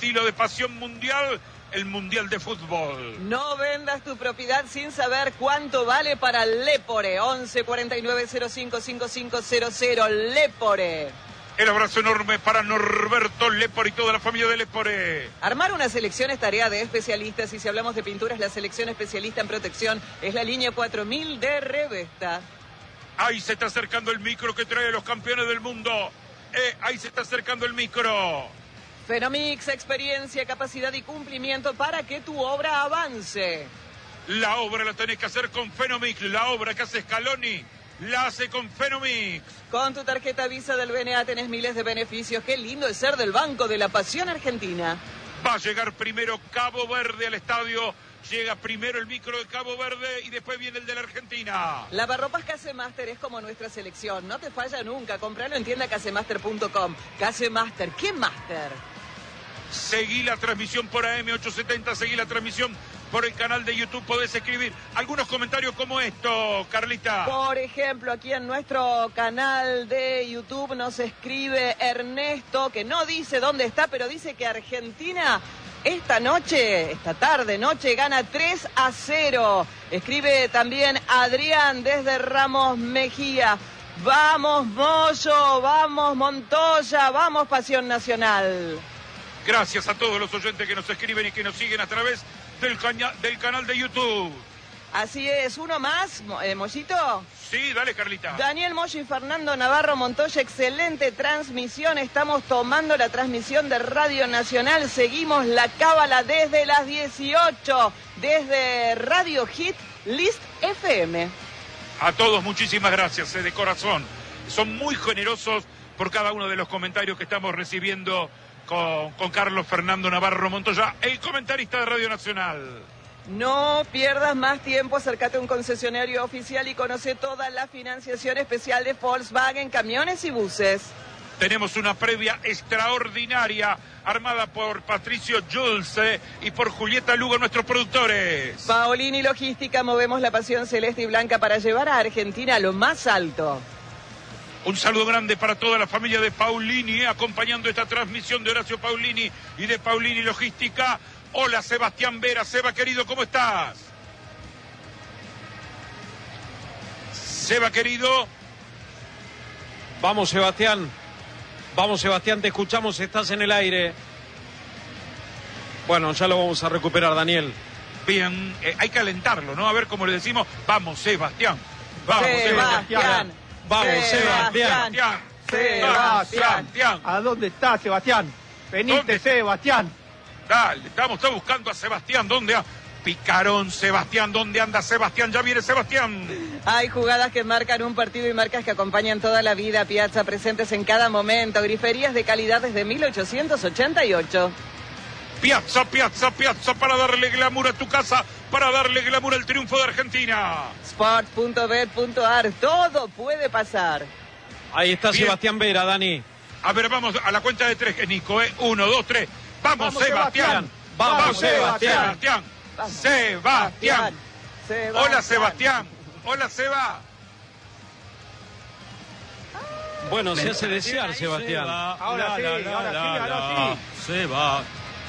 estilo de pasión mundial, el Mundial de Fútbol. No vendas tu propiedad sin saber cuánto vale para Lepore. 11 49 05 5500. Lepore. El abrazo enorme para Norberto Lepore y toda la familia de Lepore. Armar una selección es tarea de especialistas y si hablamos de pinturas, la selección especialista en protección es la línea 4000 de Revesta. Ahí se está acercando el micro que trae a los campeones del mundo. Ahí se está acercando el micro. Fenomix, experiencia, capacidad y cumplimiento para que tu obra avance. La obra la tenés que hacer con Fenomix. La obra que hace Scaloni la hace con Fenomix. Con tu tarjeta Visa del BNA tenés miles de beneficios. Qué lindo es ser del Banco de la Pasión Argentina. Va a llegar primero Cabo Verde al estadio. Llega primero el micro de Cabo Verde y después viene el de la Argentina. Lavarropas Casemaster es como nuestra selección. No te falla nunca. Compralo en tienda casemaster.com. Casemaster, ¿qué Master? Seguí la transmisión por AM870. Seguí la transmisión por el canal de YouTube. Podés escribir algunos comentarios como esto, Carlita. Por ejemplo, aquí en nuestro canal de YouTube nos escribe Ernesto, que no dice dónde está, pero dice que Argentina esta tarde, gana 3-0. Escribe también Adrián desde Ramos Mejía. Vamos Moyo, vamos Montoya, vamos Pasión Nacional. Gracias a todos los oyentes que nos escriben y que nos siguen a través del canal de YouTube. Así es, uno más, Mollito. Sí, dale, Carlita. Daniel Moyo y Fernando Navarro Montoya, excelente transmisión. Estamos tomando la transmisión de Radio Nacional. Seguimos la cábala desde las 18, desde Radio Hit List FM. A todos, muchísimas gracias, de corazón. Son muy generosos por cada uno de los comentarios que estamos recibiendo con Carlos Fernando Navarro Montoya, el comentarista de Radio Nacional. No pierdas más tiempo, acércate a un concesionario oficial y conoce toda la financiación especial de Volkswagen, camiones y buses. Tenemos una previa extraordinaria armada por Patricio Julce y por Julieta Lugo, nuestros productores. Paolini Logística, movemos la pasión celeste y blanca para llevar a Argentina a lo más alto. Un saludo grande para toda la familia de Paulini, acompañando esta transmisión de Horacio Paulini y de Paulini Logística. Hola, Sebastián Vera. Seba, querido, ¿cómo estás? Seba, querido. Vamos, Sebastián. Vamos, Sebastián, te escuchamos, estás en el aire. Bueno, ya lo vamos a recuperar, Daniel. Bien, hay que alentarlo, ¿no? A ver cómo le decimos. Vamos, Sebastián. Vamos, Sebastián. Vamos, Sebastián. Sebastián. ¿A dónde está, Sebastián? Venite, ¿Dónde? Sebastián. Dale, estamos buscando a Sebastián. ¿Dónde anda? Picarón, Sebastián. ¿Dónde anda Sebastián? Ya viene Sebastián. Hay jugadas que marcan un partido y marcas que acompañan toda la vida. Piazza, presentes en cada momento. Griferías de calidad desde 1888. Piazza, para darle glamour a tu casa, para darle glamour al triunfo de Argentina. Sport.bet.ar, todo puede pasar. Ahí está. Bien. Sebastián Vera, Dani. A ver, vamos a la cuenta de tres, Nico, 1, 2, 3. ¡Vamos, Sebastián! ¡Vamos, Sebastián! ¡Sebastián! Hola, Sebastián. Hola, Seba. Bueno, se hace desear, Sebastián. Ahora sí. Seba.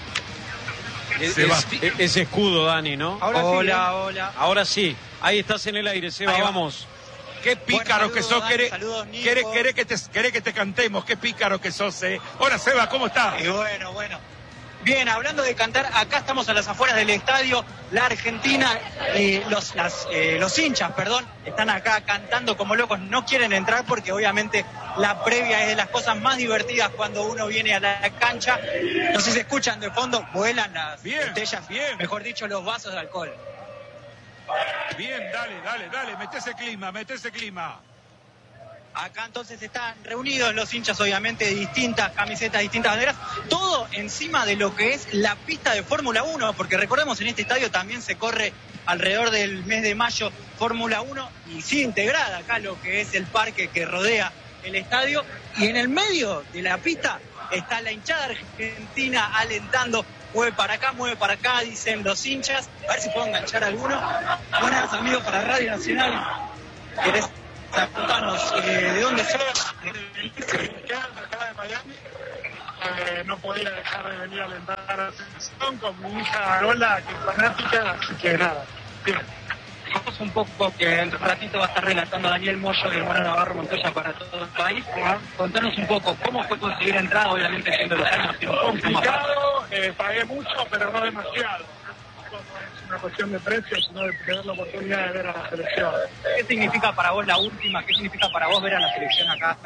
Ese escudo, Dani, ¿no? Hola. Ahora sí. Ahí estás en el aire, Seba, vamos. Qué pícaro que sos, querés que te cantemos, qué pícaro que sos, Hola, Seba, ¿cómo estás? Bueno. Bien, hablando de cantar, acá estamos a las afueras del estadio. La Argentina, los hinchas, están acá cantando como locos. No quieren entrar porque obviamente la previa es de las cosas más divertidas cuando uno viene a la cancha. No sé si se escuchan de fondo, vuelan las botellas, mejor dicho, los vasos de alcohol. Bien, dale, mete ese clima. Acá entonces están reunidos los hinchas, obviamente, de distintas camisetas, distintas banderas, todo encima de lo que es la pista de Fórmula 1, porque recordemos, en este estadio también se corre alrededor del mes de mayo Fórmula 1 y sigue integrada acá lo que es el parque que rodea el estadio, y en el medio de la pista está la hinchada argentina alentando. Mueve para acá, dicen los hinchas. A ver si puedo enganchar a alguno. Buenas, amigos, para Radio Nacional. ¿Querés contarnos de dónde sos? Acá de Miami. no podía dejar de venir a alentar a la selección con mi hija Lola, que es fanática, así que nada, bien. Vamos un poco, que en un ratito va a estar relatando Daniel Moyo y Hermano Navarro Montoya para todo el país. Contanos un poco, ¿cómo fue conseguir entrada? Obviamente siendo los años complicado, pagué mucho, pero no demasiado. No es una cuestión de precio, sino de tener la oportunidad de ver a la selección. ¿Qué significa para vos la última? ¿Qué significa para vos ver a la selección acá?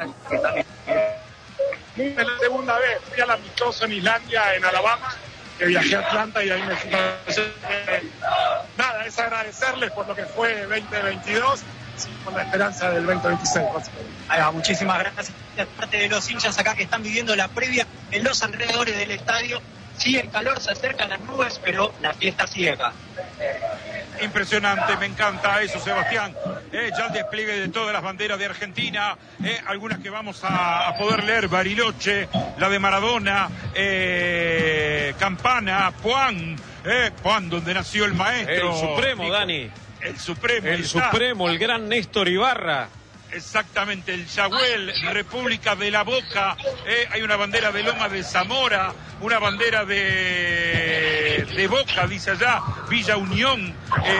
Es la segunda vez, fui al amistoso en Islandia, en Alabama, que viajé a Atlanta y ahí me fui. Nada, es agradecerles por lo que fue 2022, con la esperanza del 2026. Ahí va, muchísimas gracias. Parte de los hinchas acá que están viviendo la previa en los alrededores del estadio. Sigue el calor, se acercan las nubes, pero la fiesta sigue acá. Impresionante, me encanta eso, Sebastián. Ya el despliegue de todas las banderas de Argentina, algunas que vamos a poder leer: Bariloche, la de Maradona, Campana, Puan, donde nació el maestro. El Supremo, Dani. El Supremo. El Supremo, el gran Néstor Ibarra. Exactamente, el Yahuel, República de la Boca, hay una bandera de Loma de Zamora, una bandera de Boca, dice allá, Villa Unión,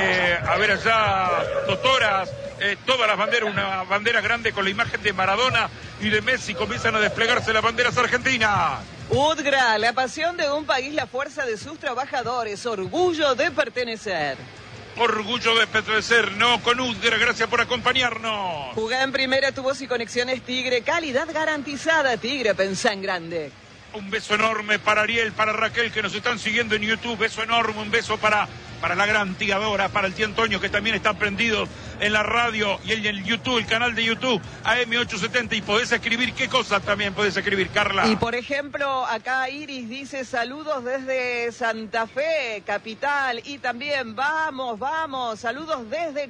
a ver allá, Totoras, todas las banderas, una bandera grande con la imagen de Maradona y de Messi, comienzan a desplegarse las banderas argentinas. UDGRA, la pasión de un país, la fuerza de sus trabajadores, orgullo de pertenecer. Orgullo de pertenecer, no con UDGRA, gracias por acompañarnos. Jugá en Primera, tu voz y conexiones Tigre, calidad garantizada. Tigre, pensá en grande. Un beso enorme para Ariel, para Raquel, que nos están siguiendo en YouTube. Beso enorme, un beso para la gran tía Dora, para el tío Antonio, que también está prendido en la radio y en el YouTube, el canal de YouTube, AM870. Y podés escribir, ¿qué cosas también podés escribir, Carla? Y por ejemplo, acá Iris dice saludos desde Santa Fe, capital. Y también vamos, saludos desde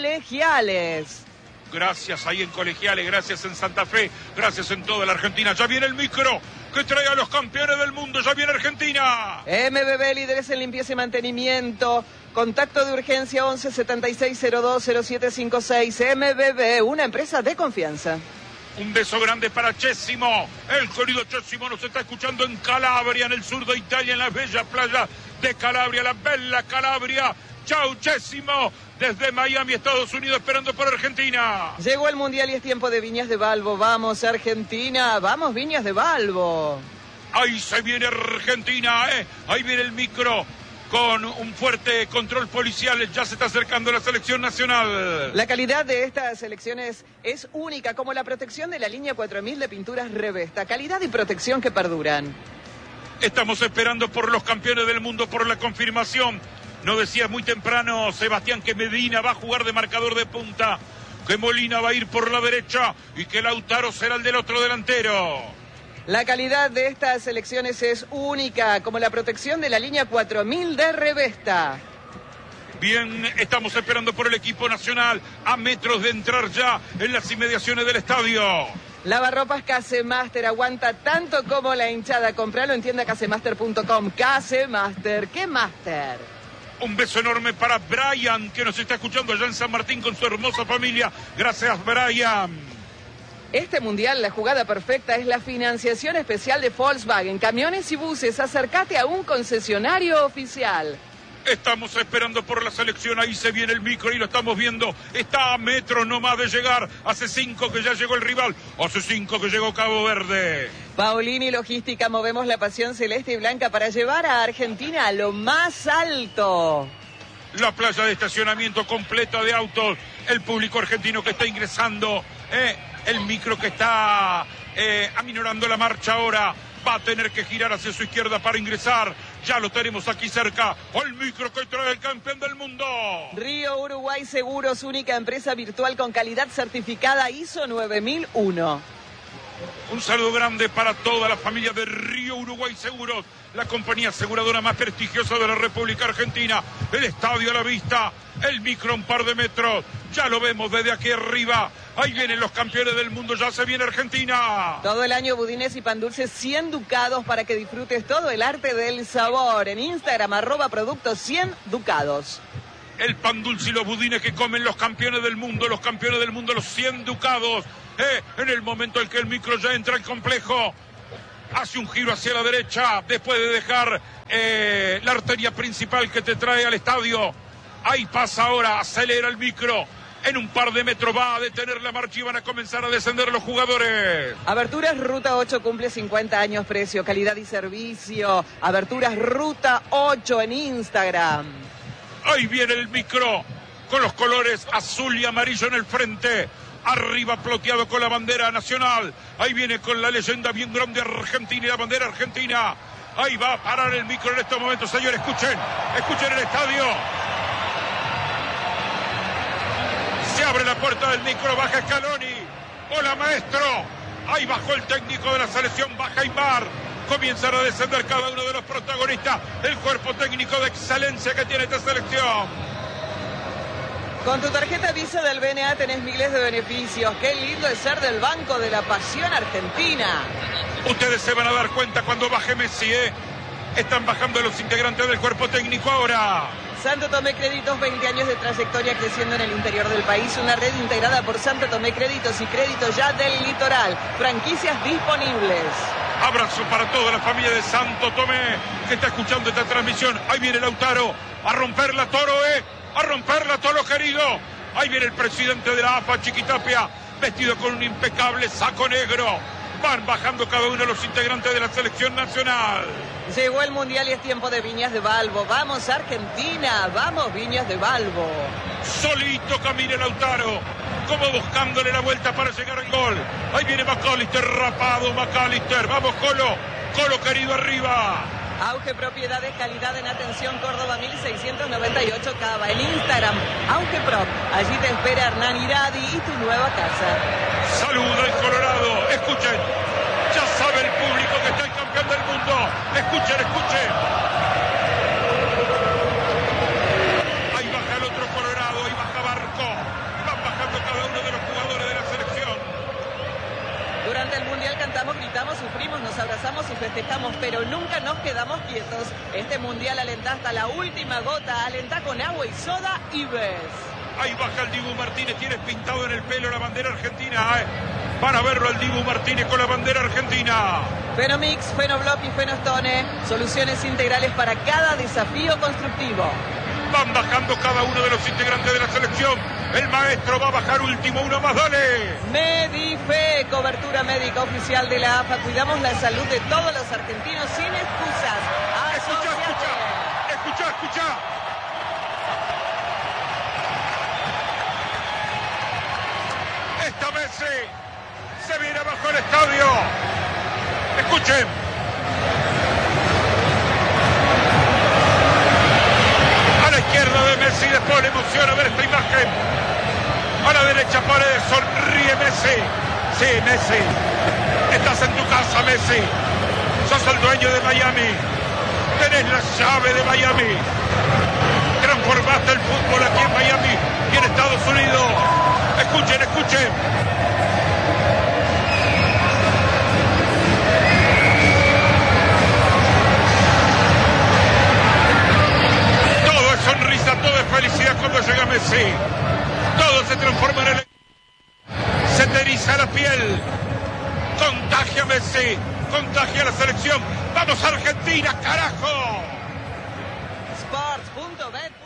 Colegiales. Gracias ahí en Colegiales, gracias en Santa Fe, gracias en toda la Argentina. Ya viene el micro que trae a los campeones del mundo, ya viene Argentina. MBB, líderes en limpieza y mantenimiento. Contacto de urgencia 11 76 02 0756. MBB, una empresa de confianza. Un beso grande para Chessimo. El querido Chessimo nos está escuchando en Calabria, en el sur de Italia, en la bella playa de Calabria, la bella Calabria. Chau, Chessimo, desde Miami, Estados Unidos, esperando por Argentina. Llegó el Mundial y es tiempo de Viñas de Balbo. Vamos, Argentina, vamos, Viñas de Balbo. Ahí se viene Argentina, ahí viene el micro con un fuerte control policial. Ya se está acercando la selección nacional. La calidad de estas selecciones es única, como la protección de la línea 4000 de pinturas Revesta. Calidad y protección que perduran. Estamos esperando por los campeones del mundo, por la confirmación. No decías muy temprano, Sebastián, que Medina va a jugar de marcador de punta, que Molina va a ir por la derecha y que Lautaro será el del otro delantero. La calidad de estas selecciones es única, como la protección de la línea 4000 de Revesta. Bien, estamos esperando por el equipo nacional, a metros de entrar ya en las inmediaciones del estadio. Lavarropas Casemaster, aguanta tanto como la hinchada. Compralo en tienda casemaster.com. Casemaster, ¿qué Master? Un beso enorme para Brian, que nos está escuchando allá en San Martín con su hermosa familia. Gracias, Brian. Este mundial, la jugada perfecta es la financiación especial de Volkswagen. Camiones y buses, acércate a un concesionario oficial. Estamos esperando por la selección, ahí se viene el micro y lo estamos viendo. Está a metros nomás de llegar. Hace 5 que ya llegó el rival. Hace 5 que llegó Cabo Verde. Paulini Logística, movemos la pasión celeste y blanca para llevar a Argentina a lo más alto. La playa de estacionamiento completa de autos. El público argentino que está ingresando. El micro que está aminorando la marcha ahora. Va a tener que girar hacia su izquierda para ingresar. Ya lo tenemos aquí cerca. El micro que trae el campeón del mundo. Río Uruguay Seguros, única empresa virtual con calidad certificada ISO 9001. Un saludo grande para toda la familia de Río Uruguay Seguros, la compañía aseguradora más prestigiosa de la República Argentina. El estadio a la vista, el micro a un par de metros. Ya lo vemos desde aquí arriba. Ahí vienen los campeones del mundo, ya se viene Argentina. Todo el año budines y pan dulces 100 ducados para que disfrutes todo el arte del sabor. En Instagram, @productos 100 ducados. El pan dulce y los budines que comen los campeones del mundo, los 100 ducados. En el momento en que el micro ya entra al complejo. hace un giro hacia la derecha después de dejar la arteria principal que te trae al estadio. Ahí pasa ahora, acelera el micro. En un par de metros va a detener la marcha y van a comenzar a descender los jugadores. Aberturas Ruta 8 cumple 50 años, precio, calidad y servicio. Aberturas Ruta 8 en Instagram. Ahí viene el micro con los colores azul y amarillo en el frente. Arriba ploteado con la bandera nacional. Ahí viene con la leyenda bien grande Argentina y la bandera argentina. Ahí va a parar el micro en estos momentos, señores. Escuchen el estadio. Se abre la puerta del micro, baja Scaloni. Hola, maestro. Ahí bajó el técnico de la selección, baja Aimar. Comienzan a descender cada uno de los protagonistas del cuerpo técnico de excelencia que tiene esta selección. Con tu tarjeta Visa del BNA tenés miles de beneficios. Qué lindo es ser del Banco de la Pasión Argentina. Ustedes se van a dar cuenta cuando baje Messi, ¿eh? Están bajando los integrantes del cuerpo técnico ahora. Santo Tomé Créditos, 20 años de trayectoria creciendo en el interior del país. Una red integrada por Santo Tomé Créditos y Créditos Ya del Litoral. Franquicias disponibles. Abrazo para toda la familia de Santo Tomé que está escuchando esta transmisión. Ahí viene Lautaro a romper la Toro, a romper la Toro, querido. Ahí viene el presidente de la AFA, Chiquitapia, vestido con un impecable saco negro. Van bajando cada uno de los integrantes de la selección nacional. Llegó el Mundial y es tiempo de Viñas de Balbo. ¡Vamos, Argentina! ¡Vamos, Viñas de Balbo! Solito camina Lautaro, como buscándole la vuelta para llegar al gol. Ahí viene McAllister, rapado McAllister. ¡Vamos, Colo! ¡Colo, querido, arriba! Auge Propiedades, calidad en atención, Córdoba 1698 Cava. En Instagram, Auge Prop. Allí te espera Hernán Iradi y tu nueva casa. Saluda el Colorado. Escuchen. Ya sabe el público que está el campeón del mundo. Escuchen. Ahí baja el otro Colorado, ahí baja Barco. Van bajando cada uno de los jugadores de la selección. Durante el Mundial cantamos, gritamos, sufrimos, nos abrazamos y festejamos, pero nunca nos quedamos quietos. Este Mundial alentá hasta la última gota, alentá con agua y soda y ves. Ahí baja el Dibu Martínez, tiene pintado en el pelo la bandera argentina, Van a verlo al Dibu Martínez con la bandera argentina. Fenomix, Fenoblock y Fenostone, soluciones integrales para cada desafío constructivo. Van bajando cada uno de los integrantes de la selección. El maestro va a bajar último, uno más, dale. Medife, cobertura médica oficial de la AFA. Cuidamos la salud de todos los argentinos sin excusas. Escucha. Esta Messi se viene abajo el estadio. Escuchen. A la izquierda de Messi, después le emociona ver esta imagen. A la derecha Paredes, sonríe Messi. Sí, Messi. Estás en tu casa, Messi. Sos el dueño de Miami. Tenés la llave de Miami. Transformaste el fútbol aquí en Miami y en Estados Unidos. Escuchen. Todo es sonrisa, todo es felicidad cuando llega Messi. Todo se transforma en el... Se te eriza la piel. Contagia Messi. Contagia la selección. ¡Vamos, Argentina, carajo! Sports.bet